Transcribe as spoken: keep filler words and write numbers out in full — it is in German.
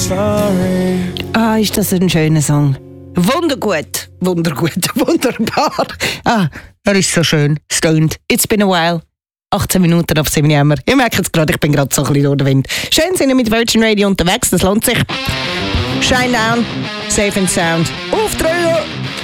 Ah, ist das ein schöner Song. Wundergut, wundergut, wunderbar. Ah, er ist so schön. Stoned. It's been a while. achtzehn Minuten auf sieben Jammer. Ihr merkt es gerade, ich bin gerade so ein bisschen durch den Wind. Schön sind wir mit Virgin Radio unterwegs, das lohnt sich. Shine Down, Safe and Sound.